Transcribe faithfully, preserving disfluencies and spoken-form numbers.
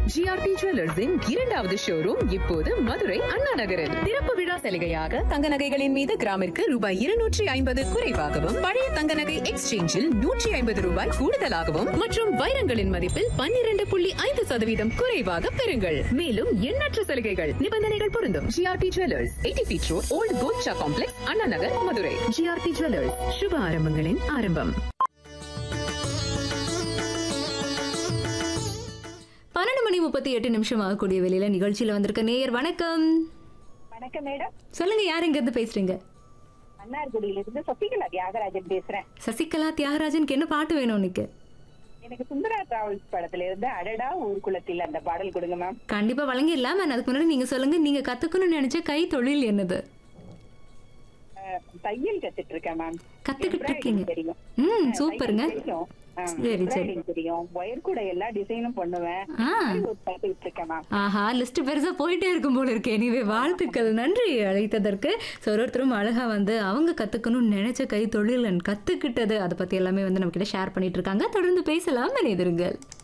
GRT ஜுவல்லர்ஸின் இரண்டாவது showroom இப்போது மதுரை அண்ணா நகரில். திறப்பு விழா சலுகையாக தங்க நகைகளின் மீது கிராமிற்கு ரூபாய் இருநூற்றி ஐம்பது குறைவாகவும், பழைய தங்க நகை எக்ஸ்சேஞ்சில் நூற்றி ஐம்பது ரூபாய் கூடுதலாகவும் மற்றும் வைரங்களின் மதிப்பில் பன்னிரண்டு புள்ளி ஐந்து சதவீதம் குறைவாக பெறுங்கள். மேலும் எண்ணற்ற சலுகைகள், நிபந்தனைகள் பொருந்தும். GRT jewellers, eighty feet road, volt கோல்ட்ஷா complex, Anna Nagar, Madurai. GRT jewellers, சுப ஆரம்பங்களின் ஆரம்பம். பன்னெண்டு மணி முப்பத்தி எட்டு நிமிஷம் ஆகக்கூடிய வெளியில நிகழ்ச்சியில வந்திருக்க நேயர் வணக்கம். வணக்கம் மேடம். சொல்லுங்க, யார் எங்க இருந்து பேசுறீங்க? மன்னார்குடியில இருந்து சசிகலா தியாகராஜன் பேசுறேன். சசிகலா தியாகராஜனுக்கு என்ன பாட்டு வேணும் உனக்கு? எனக்கு சுந்தரா டிராவல்ஸ் படத்துல இருந்து அடடா ஊர்குளத்தில் அந்த பாடல் கொடுங்க மேம். கண்டிப்பா வழங்கிடலாம். மேம், அதுக்கு முன்னாடி நீங்க சொல்லுங்க, நீங்க கத்துக்கணும்னு நினைச்ச கை தொழில் என்னது? தையல் கத்துட்டு இருக்கேன் மேம். கத்துக்கிட்டு இருக்கீங்க? ம், சூப்பருங்க. சரி சரி தெரியும். ஒயர் கூட எல்லா டிசைனும் பண்ணுவேன். ஆஹா, லிஸ்ட் பெருசா போயிட்டே இருக்கும் போல இருக்கு. எனிவே வாழ்த்துக்கள், நன்றி அழைத்ததற்கு. ஸோ ஒரு ஒருத்தரும் அழகா வந்து அவங்க கத்துக்கணும்னு நினைச்ச கை தொழில் கத்துக்கிட்டது அதை பத்தி எல்லாமே வந்து நம்ம கிட்ட ஷேர் பண்ணிட்டு இருக்காங்க. தொடர்ந்து பேசலாம், இணைந்திருங்கள்.